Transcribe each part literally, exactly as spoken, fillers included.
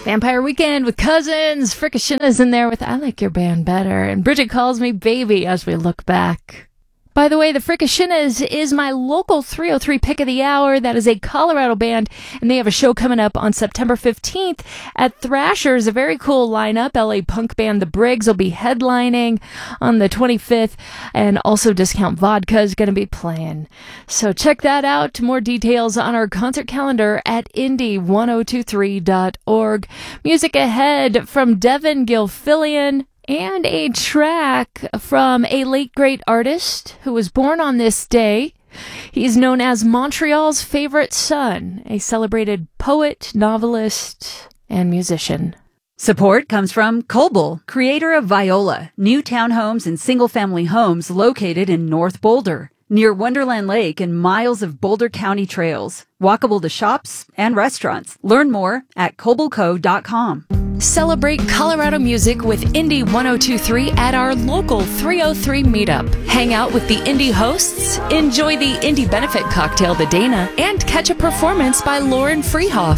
Vampire Weekend with Cousins. Fricashina's in there with I Like Your Band Better. And Bridget Calls Me Baby as we look back. By the way, the Fricashinas is my local three oh three pick of the hour. That is a Colorado band, and they have a show coming up on September fifteenth at Thrasher's, a very cool lineup. L A punk band The Briggs will be headlining on the twenty-fifth, and also Discount Vodka is going to be playing. So check that out. More details on our concert calendar at indie ten twenty-three dot org. Music ahead from Devin Gilfillian, and a track from a late great artist who was born on this day. He's known as Montreal's favorite son, a celebrated poet, novelist, and musician. Support comes from Colbel, creator of Viola, new townhomes and single-family homes located in North Boulder, near Wonderland Lake and miles of Boulder County trails, walkable to shops and restaurants. Learn more at colbel co dot com. Celebrate Colorado music with Indie ten twenty-three at our local three oh three meetup. Hang out with the Indie hosts, enjoy the Indie benefit cocktail The Dana, and catch a performance by Lauren Freehoff.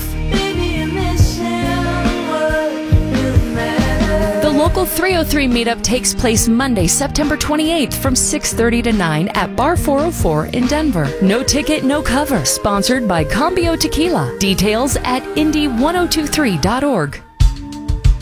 The local three oh three meetup takes place Monday, September twenty-eighth from six thirty to nine at Bar four oh four in Denver. No ticket, no cover. Sponsored by Cambio Tequila. Details at indie ten twenty-three dot org.